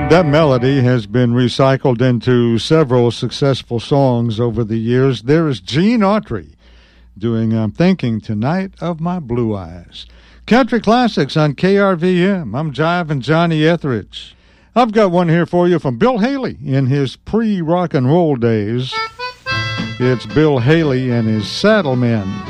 That melody has been recycled into several successful songs over the years. There is Gene Autry doing I'm Thinking Tonight of My Blue Eyes. Country Classics on KRVM. I'm Jivin' Johnny Etheridge. I've got one here for you from Bill Haley in his pre-rock and roll days. It's Bill Haley and his Saddlemen.